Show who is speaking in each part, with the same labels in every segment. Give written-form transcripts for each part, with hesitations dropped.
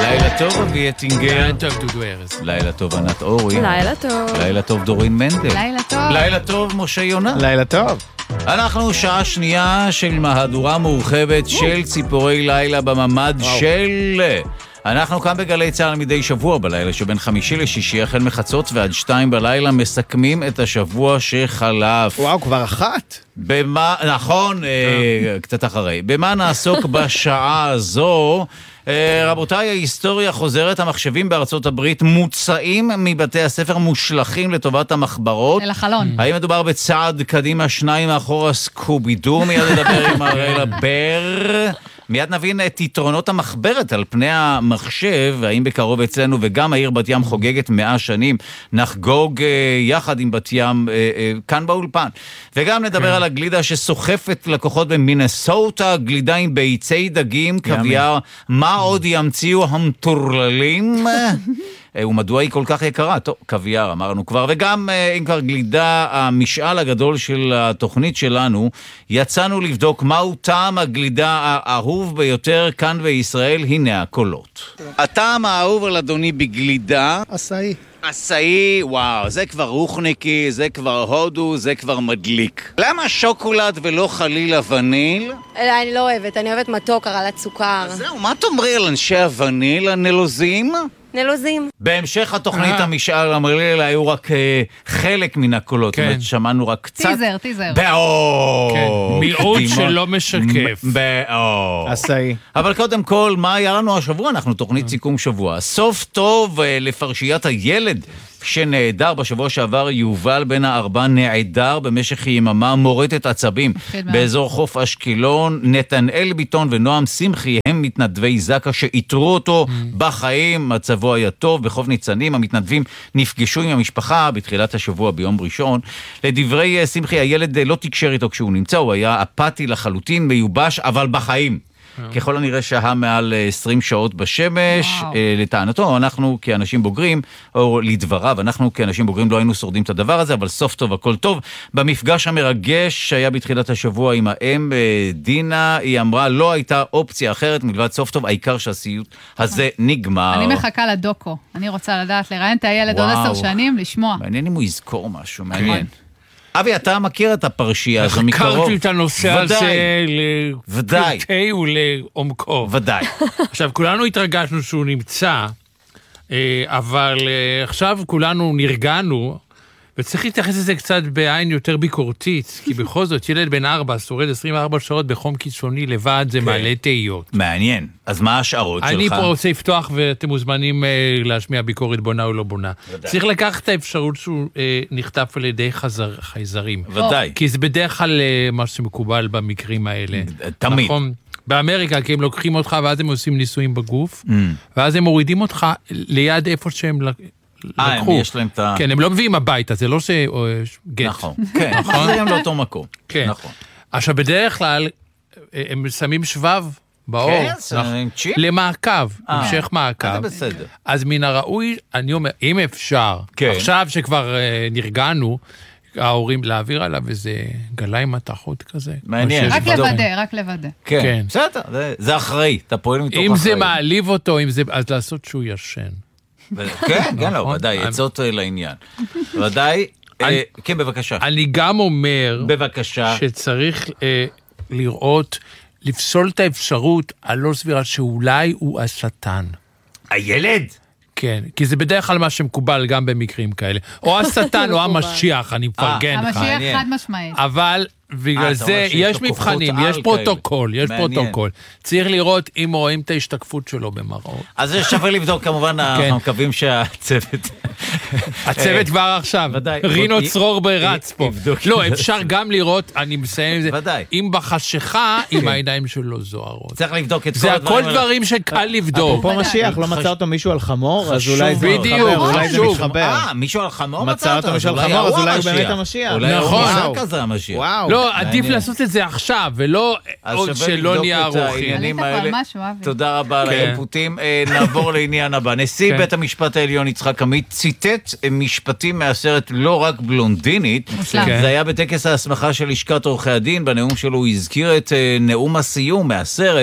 Speaker 1: לילה טוב אבי אטינגר.
Speaker 2: לילה טוב דודו ארז.
Speaker 1: לילה טוב ענת אורי.
Speaker 3: לילה טוב.
Speaker 1: לילה טוב דורין מנדל.
Speaker 3: לילה טוב.
Speaker 1: לילה טוב משה יונה.
Speaker 4: לילה טוב.
Speaker 1: אנחנו שעה שנייה של מהדורה מורחבת של ציפורי לילה בממד של... אנחנו כאן בגלי צהל מדי שבוע בלילה שבין חמישי לשישי החל מחצות ועד 2 בלילה מסכמים את השבוע שחלף.
Speaker 4: וואו, כבר 1.
Speaker 1: במה, נכון, קצת אחרי. במה נעסוק בשעה הזו? רבותיי, ההיסטוריה חוזרת, המחשבים בארצות הברית מוצאים מבתי הספר מושלכים לטובת המחברות.
Speaker 3: אל החלון.
Speaker 1: האם מדובר בצעד קדימה 2 מאחורה סקובידו? מיד נדבר עם הראלה בר. מיד נבין את יתרונות המחברת על פני המחשב, האם בקרוב אצלנו וגם העיר בת ים חוגגת 100 שנים, נחגוג יחד עם בת ים כאן באולפן. וגם נדבר על הגלידה שסוחפת לקוחות במינסוטה, גלידה עם ביצי דגים, קוויאר, מה עוד ימציאו המטורללים? ומדוע היא כל כך יקרה? טוב, קוויאר אמרנו כבר, וגם אם כבר גלידה, המשאל הגדול של התוכנית שלנו, יצאנו לבדוק מהו טעם הגלידה האהוב ביותר כאן בישראל, הנה הקולות. הטעם האהוב על אדוני בגלידה?
Speaker 4: עשאי.
Speaker 1: עשאי, וואו, זה כבר רוחניקי, זה כבר הודו, זה כבר מדליק. למה שוקולד ולא חלילה וניל?
Speaker 3: אני לא אוהבת, אני אוהבת מתוק, הרעלת סוכר.
Speaker 1: זהו, מה תאמרי על אנשי הווניל הנלוזים?
Speaker 3: נלוזים.
Speaker 1: בהמשך התוכנית המשאל המרלילה היו רק חלק מן הקולות, זאת אומרת, שמענו רק קצת.
Speaker 3: טיזר.
Speaker 2: מיעוט שלא משקף.
Speaker 4: עשאי.
Speaker 1: אבל קודם כל, מה היה לנו השבוע? אנחנו תוכנית סיכום שבוע. סוף טוב לפרשיית הילד שנעדר בשבוע שעבר. יובל בן 4 נעדר במשך יממה מורטת עצבים באזור חוף אשקלון. נתנאל ביטון ונועם שמחי הם מתנדבי זקה שאיתרו אותו בחיים, מצבו היה טוב. בחוף ניצנים המתנדבים נפגשו עם המשפחה בתחילת השבוע ביום ראשון. לדברי שמחי, הילד לא תקשר איתו כשהוא נמצא, הוא היה אפאתי לחלוטין, מיובש, אבל בחיים. ככל הנראה שהה מעל 20 שעות בשמש. לטענתו, אנחנו כאנשים בוגרים, או לדבריו, אנחנו כאנשים בוגרים לא היינו שורדים את הדבר הזה, אבל סוף טוב, הכל טוב. במפגש המרגש שהיה בתחילת השבוע עם האם דינה, היא אמרה, לא הייתה אופציה אחרת מלבד סוף טוב, העיקר שהסיוט הזה נגמר.
Speaker 5: אני מחכה לדוקו, אני רוצה לדעת, לראיין את הילד עוד 10 שנים, לשמוע.
Speaker 1: מעניין אם הוא יזכור משהו, מעניין. אבי, אתה מכיר את הפרשייה הזו מקרוב?
Speaker 2: חקרתי את הנושא הזה לפרטי ולעומקו.
Speaker 1: ודאי.
Speaker 2: עכשיו, כולנו התרגשנו שהוא נמצא, אבל עכשיו כולנו נרגענו, וצריך להתייחס לזה קצת בעין יותר ביקורתית, כי בכל זאת ילד בן 4 שורד 24 שעות בחום קיצוני לבד, זה מעלה תהיות.
Speaker 1: מעניין. אז מה השערות שלך?
Speaker 2: אני פה רוצה לפתוח ואתם מוזמנים להשמיע ביקורת בונה או לא בונה. צריך לקחת את האפשרות שהוא נכתב על ידי חייזרים.
Speaker 1: ודאי.
Speaker 2: כי זה בדרך כלל מה שמקובל במקרים האלה.
Speaker 1: תמיד.
Speaker 2: נכון? באמריקה, כי הם לוקחים אותך ואז הם עושים ניסויים בגוף, ואז הם מורידים אותך ליד איפה שהם לקחו.
Speaker 1: יש להם את ה...
Speaker 2: כן, הם לא מביאים הביתה, זה לא גט.
Speaker 1: נכון, כן, זה גם לאותו מקום.
Speaker 2: כן.
Speaker 1: נכון.
Speaker 2: עכשיו, בדרך כלל, הם שמים שבב באור, למעקב, המשך מעקב.
Speaker 1: זה בסדר.
Speaker 2: אז מן הראוי, אני אומר, אם אפשר, עכשיו שכבר נרגענו, ההורים להעביר עליו איזה גלאי מתחות כזה.
Speaker 1: מעניין.
Speaker 5: רק לוודא.
Speaker 1: כן, בסדר, זה אחראי, אתה פועל מתוך אחראי.
Speaker 2: אם זה מעליב אותו, אז לעשות שהוא ישן.
Speaker 1: כן, לא, ודאי, עצות לעניין. ודאי, כן, בבקשה.
Speaker 2: אני גם אומר, שצריך לראות, לפסול את האפשרות הלא סבירה שאולי הוא השטן.
Speaker 1: הילד?
Speaker 2: כן, כי זה בדרך כלל מה שמקובל גם במקרים כאלה. או השטן או המשיח, אני מפרגן לך.
Speaker 5: המשיח חד משמעית.
Speaker 2: אבל בגלל זה יש מבחנים, יש פרוטוקול, צריך לראות אם רואים את ההשתקפות שלו במראות.
Speaker 1: אז זה שווה לבדוק, כמובן, אנחנו מקווים שהצוות...
Speaker 2: הצוות כבר עכשיו, רינו צרור ברץ פה. לא, אפשר גם לראות, אני מסיים את זה, אם בחשיכה, עם העיניים שלו זוהרות.
Speaker 1: צריך לבדוק את כל
Speaker 2: זה הכל דברים שקל לבדוק.
Speaker 4: פה משיח, לא מצא אותו מישהו על חמור, אז אולי זה
Speaker 2: מתחבר,
Speaker 4: אולי זה מתחבר.
Speaker 1: מישהו על חמור
Speaker 4: מצא אותו מישהו על חמור, אז אולי הוא באמת המשיח.
Speaker 2: נכון.
Speaker 1: כזה המשיח.
Speaker 2: לא, עדיף לעשות את זה עכשיו, ולא עוד שלא נהיה ערוכים.
Speaker 1: תודה רבה על האינפוטים. נעבור לעניין הבא. נשיא בית המשפט העליון יצחק עמית ציטט משפטים מהסרט לא רק בלונדינית. זה היה בטקס ההסמכה של לשכת עורכי הדין. בנאום שלו הוא הזכיר את נאום הסיום מהסרט.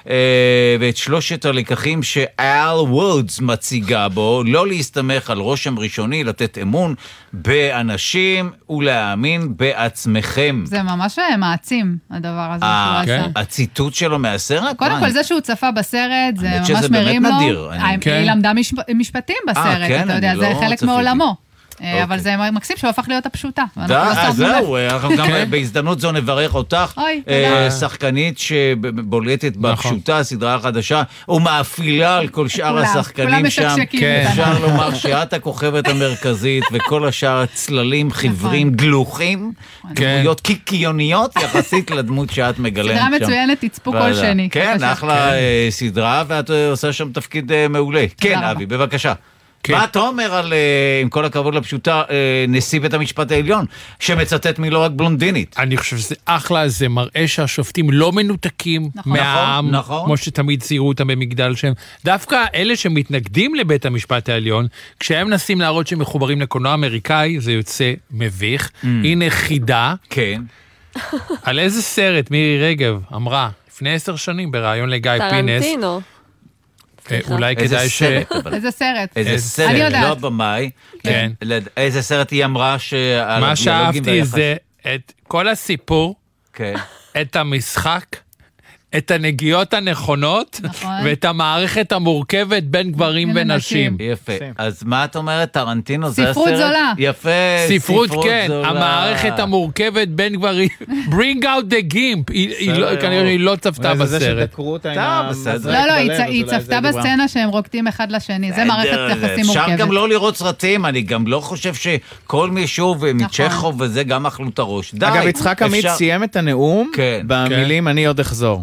Speaker 1: ואת 3 הלקחים שאל וודס מציגה בו, לא להסתמך על רושם ראשוני, לתת אמון באנשים ולהאמין בעצמכם.
Speaker 5: זה ממש מעצים, הדבר הזה שהוא עשה.
Speaker 1: הציטוט שלו מהסרט?
Speaker 5: קודם כל, זה שהוא צפה בסרט, זה ממש
Speaker 1: שזה
Speaker 5: מרים
Speaker 1: באמת
Speaker 5: לו.
Speaker 1: נדיר.
Speaker 5: היא למדה משפטים בסרט, אתה יודע, זה חלק מעולמו. אבל זה מקסים שהוא הפך להיות הפשוטה.
Speaker 1: אז זהו, אנחנו גם בהזדמנות זו נברך אותך, שחקנית שבולטת בפשוטה, סדרה החדשה, ומאפילה על כל שאר השחקנים שם. אפשר לומר שאת הכוכבת המרכזית, וכל השאר צללים, חיוורים, דלוחים, דמויות קיקיוניות, יחסית לדמות שאת מגלמת שם.
Speaker 5: סדרה מצוינת, תצפו כל שני.
Speaker 1: כן, אחלה סדרה, ואת עושה שם תפקיד מעולה. כן, אבי, בבקשה. מה אתה אומר על, עם כל הכבוד לפשוטה, נשיא בית המשפט העליון, שמצטט מי לא רק בלונדינית?
Speaker 2: אני חושב שזה אחלה, זה מראה שהשופטים לא מנותקים מהעם, כמו שתמיד ציירו אותם במגדל שם. דווקא אלה שמתנגדים לבית המשפט העליון, כשהם מנסים להראות שהם מחוברים לקולנוע אמריקאי, זה יוצא מביך. הנה חידה.
Speaker 1: כן.
Speaker 2: על איזה סרט מירי רגב אמרה, לפני 10 שנים, ברעיון לגיא פינס.
Speaker 6: טרנטינו.
Speaker 2: אולי כדאי ש...
Speaker 5: איזה סרט?
Speaker 1: איזה סרט, לא במאי.
Speaker 2: כן.
Speaker 1: איזה סרט היא אמרה שעל
Speaker 2: מה שאהבתי זה את כל הסיפור, את המשחק, את הנגיעות הנכונות, ואת המערכת המורכבת בין גברים ונשים.
Speaker 1: יפה. אז מה את אומרת, טרנטינו זה הסרט?
Speaker 5: ספרות זולה.
Speaker 1: יפה,
Speaker 2: ספרות כן, המערכת המורכבת בין גברים. Bring out the gimp. כנראה היא לא צפתה בסרט.
Speaker 4: זה שתקרו אותה עם המזרק
Speaker 5: לא, היא צפתה בסצנה שהם רוקדים אחד לשני. זה מערכת יחסים מורכבת.
Speaker 1: אפשר גם לא לראות סרטים, אני גם לא חושב שכל מישהו מצ'כוב וזה גם אכלו את הראש.
Speaker 4: אגב, יצחק עמית סיים את הנאום במילים אני עוד אחזור.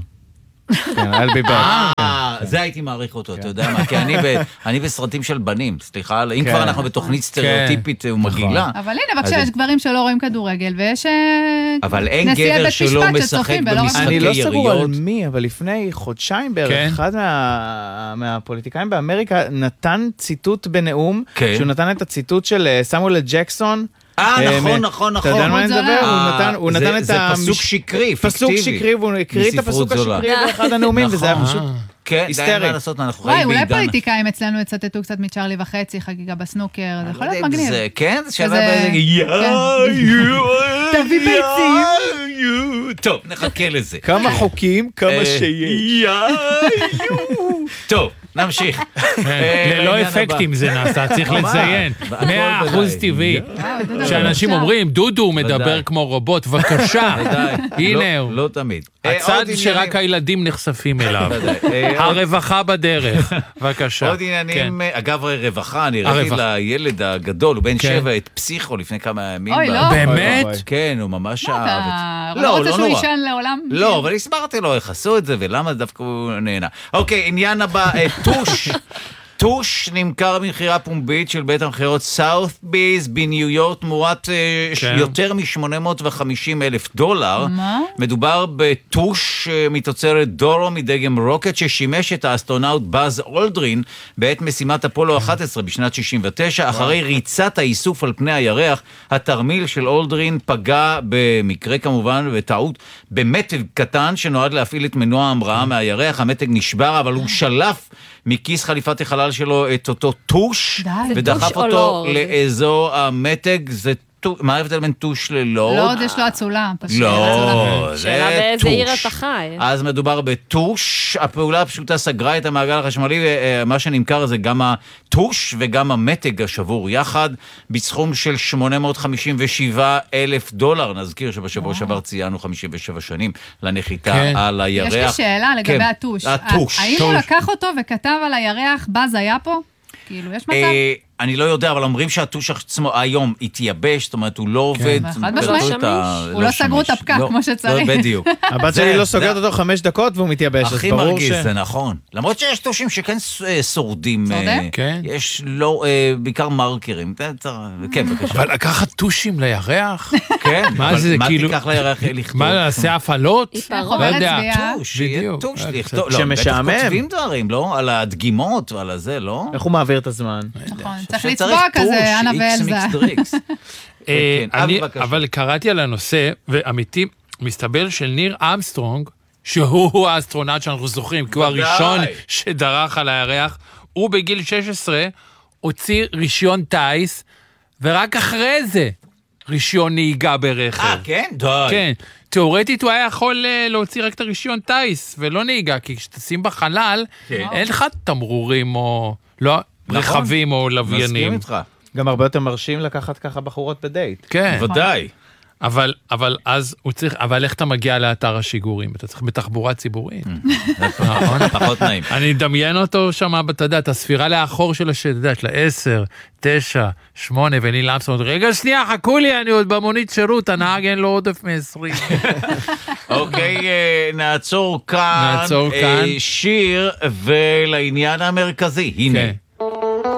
Speaker 1: זה הייתי מעריך אותו, אתה יודע מה, כי אני בסרטים של בנים, סליחה, אם כבר אנחנו בתוכנית סטריאוטיפית ומגעילה.
Speaker 5: אבל הנה, בבקשה, יש גברים שלא רואים כדורגל, ויש
Speaker 1: אבל אין גבר שלא משחק במשחקי
Speaker 4: אני לא
Speaker 1: יריות.
Speaker 4: סגור על מי, אבל לפני חודשיים בערך, אחד מהפוליטיקאים באמריקה נתן ציטוט בנאום, שהוא נתן את הציטוט של סמואל ג'קסון,
Speaker 1: נכון.
Speaker 4: אתה יודע מה אני מדבר? הוא נתן את
Speaker 1: זה פסוק שקרי,
Speaker 4: פסוק שקרי, והוא הקריא את הפסוק השקרי באחד הנאומים, וזה היה פשוט היסטרי.
Speaker 5: וואי, אולי פוליטיקאים אצלנו יצטטו קצת מצ'רלי וחצי, חגיגה בסנוקר, זה יכול להיות מגניב.
Speaker 1: כן, זה שאלה באיזה...
Speaker 5: תביא ביצים.
Speaker 1: טוב, נחכה לזה.
Speaker 4: כמה חוקים, כמה שיש.
Speaker 1: טוב. נמשיך.
Speaker 2: ללא אפקטים זה נעשה, צריך לציין. 100% טבעי. שאנשים אומרים, דודו מדבר כמו רובוט, בבקשה. הנה הוא.
Speaker 1: לא תמיד.
Speaker 2: הצד שרק הילדים נחשפים אליו. הרווחה בדרך. בבקשה.
Speaker 1: עוד עניינים, אגב רווחה, אני ראיתי לילד הגדול, הוא בן 7, את פסיכו לפני כמה ימים.
Speaker 5: אוי, לא.
Speaker 2: באמת?
Speaker 1: כן, הוא ממש אהב את
Speaker 5: זה. לא רוצה שהוא יישן לעולם?
Speaker 1: לא, אבל הסברתי לו איך עשו את זה, ולמה דווקא הוא נהנה. אוקיי, עניין הבא, טוש נמכר במחירה פומבית של בית המחירות סאות'ביז בניו יורק תמורת יותר $850,000. מדובר בטוש מתוצרת דורו מדגם רוקט ששימש את האסטרונאוט באז אולדרין בעת משימת אפולו 11 בשנת 69. אחרי ריצת האיסוף על פני הירח, התרמיל של אולדרין פגע במקרה כמובן וטעות במתג קטן שנועד להפעיל את מנוע ההמראה מהירח. המתג נשבר אבל הוא שלף מכיס חליפת החלל שלו את אותו טוש, ודחף אותו לאזור המתג. זה מה ההבדל בין טוש ללורד?
Speaker 5: לורד יש לו אצולה.
Speaker 1: לא, זה
Speaker 6: שאלה באיזה עיר אתה חי.
Speaker 1: אז מדובר בטוש, הפעולה הפשוטה סגרה את המעגל החשמלי, ומה שנמכר זה גם הטוש וגם המתג השבור יחד, בסכום של $857,000. נזכיר שבשבוע שעבר ציינו 57 שנים לנחיתה על הירח.
Speaker 5: יש לי שאלה לגבי הטוש. האם הוא לקח אותו וכתב על הירח, באז היה פה? כאילו, יש מצב?
Speaker 1: אני לא יודע, אבל אומרים שהטוש עצמו היום התייבש, זאת אומרת, הוא לא עובד.
Speaker 5: הוא לא סגרו את הפקק כמו שצריך.
Speaker 1: בדיוק.
Speaker 4: הבת שלי לא סוגרת אותו 5 דקות והוא מתייבש.
Speaker 1: הכי מרגיז, זה נכון. למרות שיש טושים שכן שורדים. יש לא, בעיקר מרקרים. כן, בבקשה.
Speaker 2: אבל לקחת טושים לירח?
Speaker 1: כן.
Speaker 2: מה זה, כאילו...
Speaker 1: מה תיקח לירח לכתוב?
Speaker 2: מה, נעשה הפעלות?
Speaker 5: לא יודע.
Speaker 1: טוש, יהיה טוש לכתוב.
Speaker 4: שמשעמם.
Speaker 1: בטח כותבים דברים, לא? על הדגימות ועל הזה, לא?
Speaker 4: איך הוא מעביר את הזמן?
Speaker 5: נכון. צריך לצבוע כזה, אנה ואלזה.
Speaker 2: אבל קראתי על הנושא, ואמיתי, מסתבר של ניר אמסטרונג, שהוא האסטרונאוט שאנחנו זוכרים, כי הוא הראשון שדרך על הירח, הוא בגיל 16 הוציא רישיון טייס, ורק אחרי זה רישיון נהיגה ברכב.
Speaker 1: כן? די.
Speaker 2: כן. תיאורטית הוא היה יכול להוציא רק את הרישיון טייס, ולא נהיגה, כי כשתשים בחלל, אין לך תמרורים או לא רכבים או לוויינים.
Speaker 1: מסכים איתך.
Speaker 4: גם הרבה יותר מרשים לקחת ככה בחורות בדייט.
Speaker 2: כן.
Speaker 1: ודאי.
Speaker 2: אבל אז הוא צריך, אבל איך אתה מגיע לאתר השיגורים? אתה צריך בתחבורה ציבורית.
Speaker 1: פחות נעים.
Speaker 2: אני מדמיין אותו שם, אתה יודע, את הספירה לאחור של השדה, של 10, 9, 8, וניל אמסטרונג, רגע שנייה, חכו לי, אני עוד במונית שירות, הנהג אין לו עודף מ-20.
Speaker 1: אוקיי, נעצור כאן. שיר ולעניין המרכזי, הנה.